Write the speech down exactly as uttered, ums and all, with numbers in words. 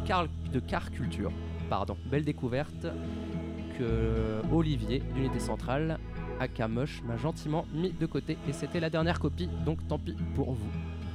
car, de car culture. Pardon, belle découverte que Olivier d'Unité Centrale, aka Moche, m'a gentiment mis de côté et c'était la dernière copie, donc tant pis pour vous.